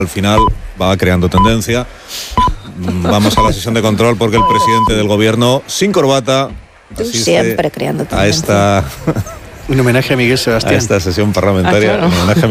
Al final va creando tendencia. Vamos a la sesión de control porque el presidente del gobierno, sin corbata, Tú siempre creando tendencia. a esta Un homenaje a Miguel Sebastián. sesión parlamentaria. claro. Un homenaje a